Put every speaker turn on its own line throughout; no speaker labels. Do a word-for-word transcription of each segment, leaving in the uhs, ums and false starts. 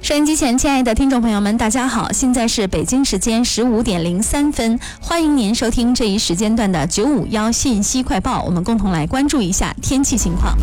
收音机前亲爱的听众朋友们大家好，现在是北京时间十五点零三分，欢迎您收听这一时间段的九五一信息快报，我们共同来关注一下天气情况。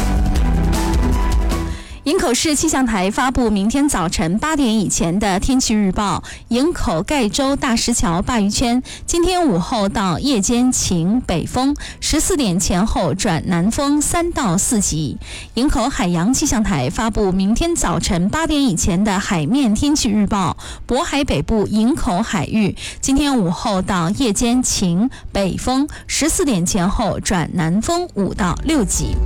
营口市气象台发布明天早晨八点以前的天气预报，营口盖州大石桥鲅鱼圈今天午后到夜间晴北风，十四点前后转南风三到四级。营口海洋气象台发布明天早晨八点以前的海面天气预报，渤海北部营口海域今天午后到夜间晴北风，十四点前后转南风五到六级。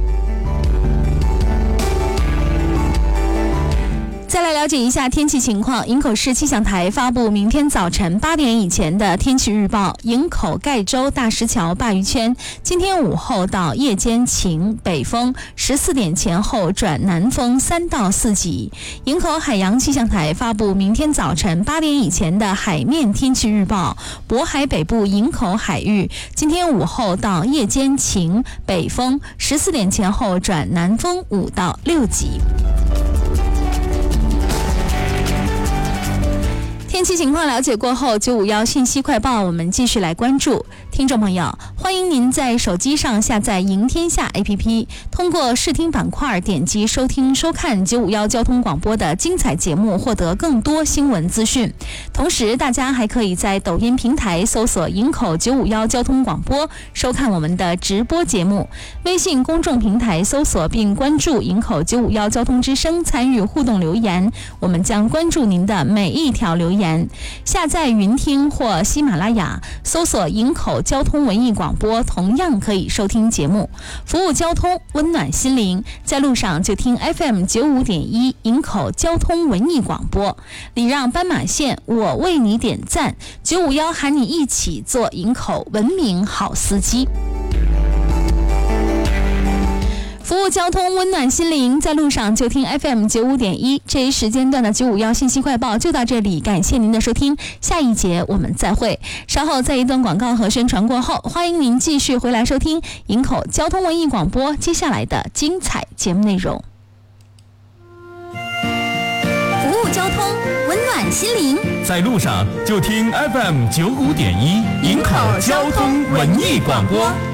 再来了解一下天气情况，营口市气象台发布明天早晨八点以前的天气预报，营口盖州大石桥鲅鱼圈今天午后到夜间晴北风，十四点前后转南风三到四级。营口海洋气象台发布明天早晨八点以前的海面天气预报，渤海北部营口海域今天午后到夜间晴北风，十四点前后转南风五到六级。天气情况了解过后，九五一信息快报我们继续来关注。听众朋友，欢迎您在手机上下载赢天下 A P P， 通过视听板块点击收听收看九五一交通广播的精彩节目，获得更多新闻资讯。同时大家还可以在抖音平台搜索营口九五一交通广播，收看我们的直播节目。微信公众平台搜索并关注营口九五一交通之声，参与互动留言，我们将关注您的每一条留言。下载云听或喜马拉雅，搜索营口交通文艺广播，同样可以收听节目。服务交通，温暖心灵，在路上就听 F M 九五点一营口交通文艺广播。礼让斑马线，我为你点赞。九五一喊你一起做营口文明好司机。服务交通，温暖心灵，在路上就听 F M 九五点一。这一时间段的九五一信息快报就到这里，感谢您的收听，下一节我们再会。稍后在一段广告和宣传过后，欢迎您继续回来收听营口交通文艺广播接下来的精彩节目内容。服务交通，温暖心灵，
在路上就听 F M 九五点一营口交通文艺广播。